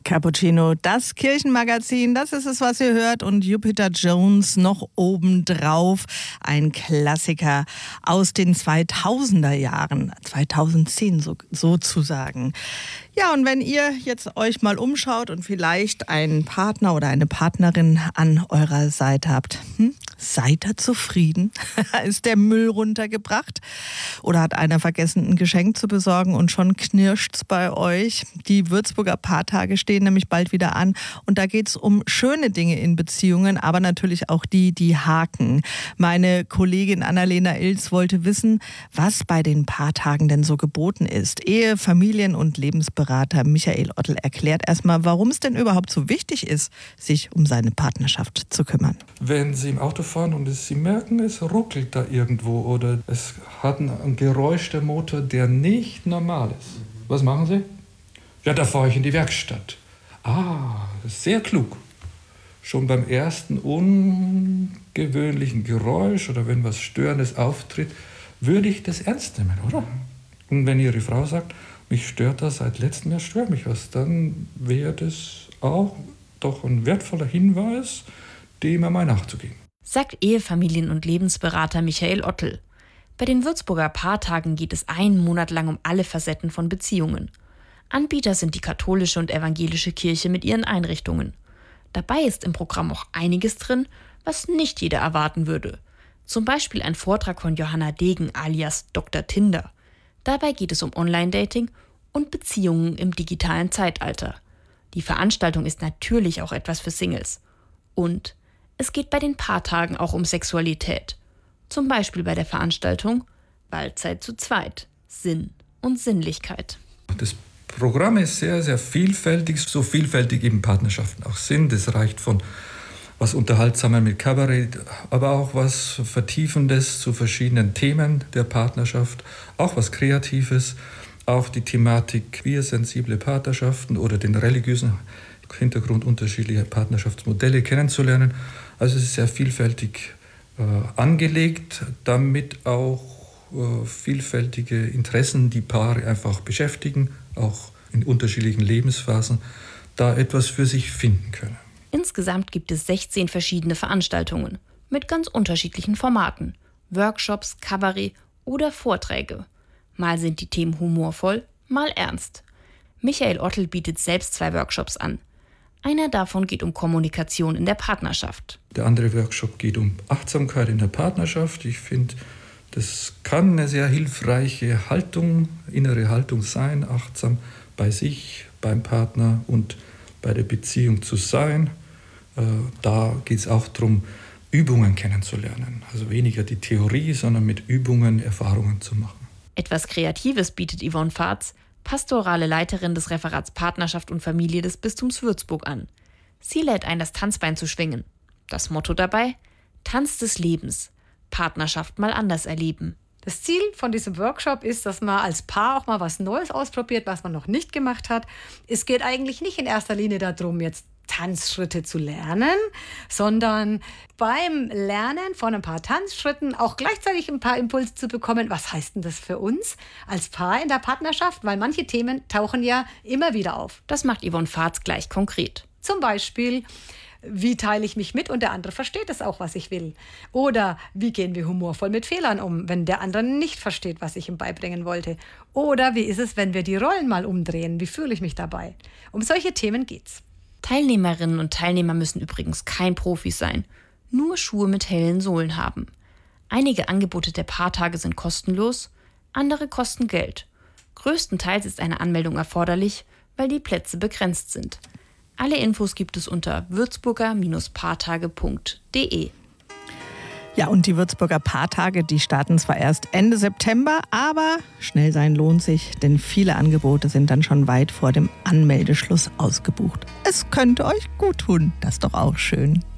Cappuccino, das Kirchenmagazin, das ist es, was ihr hört. Und Jupiter Jones noch obendrauf. Ein Klassiker aus den 2000er Jahren, 2010 sozusagen. Ja, und wenn ihr jetzt euch mal umschaut und vielleicht einen Partner oder eine Partnerin an eurer Seite habt, seid ihr zufrieden? Ist der Müll runtergebracht? Oder hat einer vergessen, ein Geschenk zu besorgen und schon knirscht's bei euch? Die Würzburger Paartage stehen nämlich bald wieder an und da geht's um schöne Dinge in Beziehungen, aber natürlich auch die haken. Meine Kollegin Annalena Ilz wollte wissen, was bei den Paartagen denn so geboten ist. Ehe-, Familien- und Lebensberater Michael Ottl erklärt erstmal, warum es denn überhaupt so wichtig ist, sich um seine Partnerschaft zu kümmern. Wenn Sie im Auto fahren und Sie merken, es ruckelt da irgendwo oder es hat ein Geräusch der Motor, der nicht normal ist. Was machen Sie? Ja, da fahre ich in die Werkstatt. Sehr klug. Schon beim ersten ungewöhnlichen Geräusch oder wenn was Störendes auftritt, würde ich das ernst nehmen, oder? Und wenn Ihre Frau sagt, mich stört das, seit letztem Jahr stört mich was, dann wäre das auch doch ein wertvoller Hinweis, dem einmal nachzugehen. Sagt Ehefamilien- und Lebensberater Michael Ottl. Bei den Würzburger Paartagen geht es einen Monat lang um alle Facetten von Beziehungen. Anbieter sind die katholische und evangelische Kirche mit ihren Einrichtungen. Dabei ist im Programm auch einiges drin, was nicht jeder erwarten würde. Zum Beispiel ein Vortrag von Johanna Degen alias Dr. Tinder. Dabei geht es um Online-Dating und Beziehungen im digitalen Zeitalter. Die Veranstaltung ist natürlich auch etwas für Singles. Und es geht bei den Paartagen auch um Sexualität. Zum Beispiel bei der Veranstaltung Waldzeit zu zweit, Sinn und Sinnlichkeit. Das Programm ist sehr, sehr vielfältig, so vielfältig eben Partnerschaften auch sind. Es reicht von was Unterhaltsamer mit Kabarett, aber auch was Vertiefendes zu verschiedenen Themen der Partnerschaft, auch was Kreatives, auch die Thematik queersensible Partnerschaften oder den religiösen Hintergrund unterschiedlicher Partnerschaftsmodelle kennenzulernen. Also es ist sehr vielfältig angelegt, damit auch vielfältige Interessen die Paare einfach beschäftigen, auch in unterschiedlichen Lebensphasen, da etwas für sich finden können. Insgesamt gibt es 16 verschiedene Veranstaltungen mit ganz unterschiedlichen Formaten. Workshops, Kabarett oder Vorträge. Mal sind die Themen humorvoll, mal ernst. Michael Ottl bietet selbst 2 Workshops an. Einer davon geht um Kommunikation in der Partnerschaft. Der andere Workshop geht um Achtsamkeit in der Partnerschaft. Ich finde, das kann eine sehr hilfreiche Haltung, innere Haltung sein, achtsam bei sich, beim Partner und bei der Beziehung zu sein. Da geht es auch darum, Übungen kennenzulernen. Also weniger die Theorie, sondern mit Übungen Erfahrungen zu machen. Etwas Kreatives bietet Yvonne Fahrz, pastorale Leiterin des Referats Partnerschaft und Familie des Bistums Würzburg an. Sie lädt ein, das Tanzbein zu schwingen. Das Motto dabei? Tanz des Lebens. Partnerschaft mal anders erleben. Das Ziel von diesem Workshop ist, dass man als Paar auch mal was Neues ausprobiert, was man noch nicht gemacht hat. Es geht eigentlich nicht in erster Linie darum, jetzt Tanzschritte zu lernen, sondern beim Lernen von ein paar Tanzschritten auch gleichzeitig ein paar Impulse zu bekommen. Was heißt denn das für uns als Paar in der Partnerschaft? Weil manche Themen tauchen ja immer wieder auf. Das macht Yvonne Fahrz gleich konkret. Zum Beispiel, wie teile ich mich mit und der andere versteht es auch, was ich will? Oder wie gehen wir humorvoll mit Fehlern um, wenn der andere nicht versteht, was ich ihm beibringen wollte? Oder wie ist es, wenn wir die Rollen mal umdrehen? Wie fühle ich mich dabei? Um solche Themen geht's. Teilnehmerinnen und Teilnehmer müssen übrigens kein Profis sein, nur Schuhe mit hellen Sohlen haben. Einige Angebote der Paartage sind kostenlos, andere kosten Geld. Größtenteils ist eine Anmeldung erforderlich, weil die Plätze begrenzt sind. Alle Infos gibt es unter würzburger-paartage.de. Ja, und die Würzburger Paartage, die starten zwar erst Ende September, aber schnell sein lohnt sich, denn viele Angebote sind dann schon weit vor dem Anmeldeschluss ausgebucht. Es könnte euch gut tun, das ist doch auch schön.